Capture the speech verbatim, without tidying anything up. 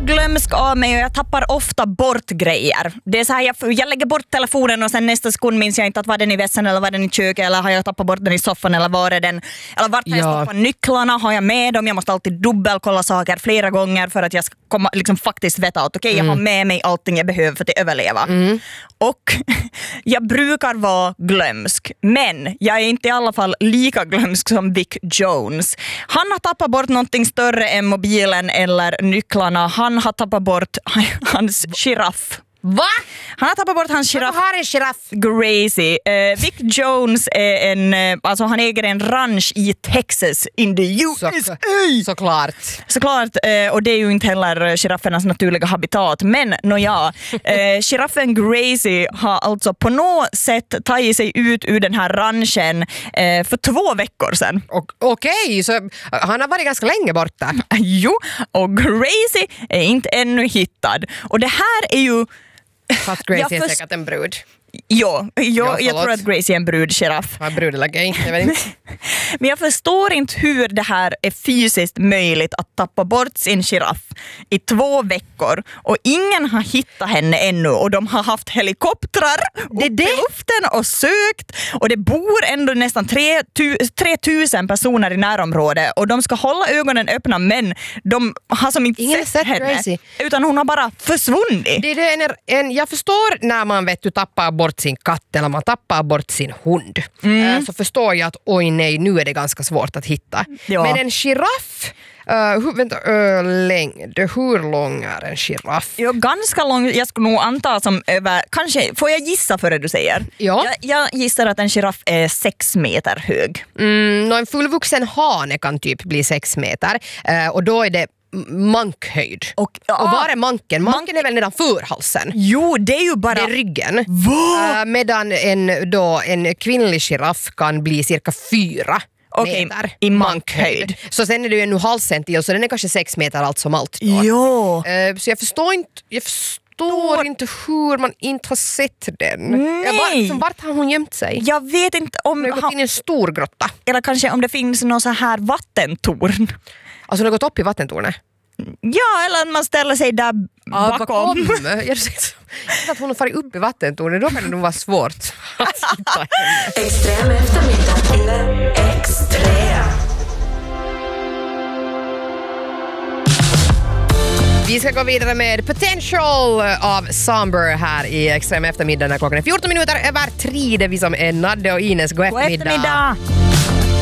jag glömsk av mig och jag tappar ofta bort grejer. Det är så här, jag, jag lägger bort telefonen och sen nästa sekund minns jag inte att var den i vässan eller var den i köket eller har jag tappat bort den i soffan eller var är den eller vart har jag Ja. stoppat nycklarna, har jag med dem, jag måste alltid dubbelkolla saker flera gånger för att jag ska komma, liksom faktiskt veta att okej, okay, jag har med mig allting jag behöver för att överleva. Mm. Och jag brukar vara glömsk, men jag är inte i alla fall lika glömsk som Vic Jones. Han har tappat bort någonting större än mobilen eller nycklarna. Han har tappat bort hans giraff. Va? Han har tappat bort hans giraff. Varför har en giraff? Gracie. Uh, Vic Jones är en, uh, alltså han äger en ranch i Texas in the U S A. Så, såklart. Såklart, uh, och det är ju inte heller giraffernas naturliga habitat. Men nåja, uh, giraffen Gracie har alltså på något sätt tagit sig ut ur den här ranchen uh, för två veckor sedan. Och, Okej, okay, så han har varit ganska länge borta. Jo, och Gracie är inte ännu hittad. Och det här är ju... Fast Gracie Jag är förs- säkert en brud. Jo, jo Ja, jag tror att Gracie är en brudgiraff. Ja, brud eller gay, jag vet inte. Men jag förstår inte hur det här är fysiskt möjligt att tappa bort sin giraff i två veckor och ingen har hittat henne ännu och de har haft helikoptrar Det är upp det. i luften och sökt och det bor ändå nästan tre tusen personer i närområdet och de ska hålla ögonen öppna men de har som inte Ingen sett, sett henne Gracie. utan hon har bara försvunnit. Det är det en, en, jag förstår när man vet du tappar bort sin katt eller man tappar bort sin hund. Mm. Uh, så förstår jag att oj nej, nu är det ganska svårt att hitta. Ja. Men en giraff, uh, hur, vänta, uh, längd, hur lång är en giraff? Jo, ganska lång, jag skulle nog anta som över, kanske, får jag gissa före du säger? Ja. Jag, jag gissar att en giraff är sex meter hög. Mm, en fullvuxen hane kan typ bli sex meter uh, och då är det mankhöjd. Och, Och var är manken? Manken är väl nedan förhalsen? Jo, det är ju bara... Det är ryggen. Va? Uh, medan en, då, en kvinnlig giraff kan bli cirka fyra Okej, meter i mankhöjd. Så sen är det ju en halsen till så den är kanske sex meter allt som allt då. Jo. Uh, så jag förstår inte, jag förstår inte hur man inte har sett den. Nej. Jag bara, liksom, vart har hon gömt sig? Jag vet inte om... Hon har gått in i en stor grotta. Eller kanske om det finns någon så här vattentorn. Alltså hon har gått upp i vattentornet. Ja, eller att man ställer sig där Ah, bakom. Jag tänkte att hon har farit upp i vattentornet, då kan det nog vara svårt att hitta henne. Extrem eftermiddag eller extrem. Vi ska gå vidare med Potential av Somber här i Extrem eftermiddag när klockan är fjorton minuter över tre. Det är vi som är Nadde och Ines. God God eftermiddag. eftermiddag.